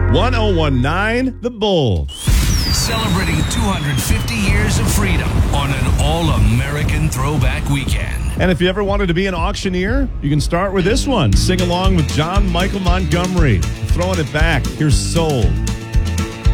1019 The Bull. Celebrating 250 years of freedom on an all-American throwback weekend. And if you ever wanted to be an auctioneer, you can start with this one. Sing along with John Michael Montgomery. Throwing it back. Here's Soul.